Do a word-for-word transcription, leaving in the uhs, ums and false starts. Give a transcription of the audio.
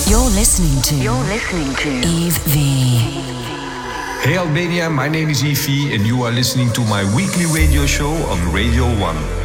You're listening to. You're listening to Eve V. Hey Albania, my name is Eve V and you are listening to my weekly radio show on Radio one.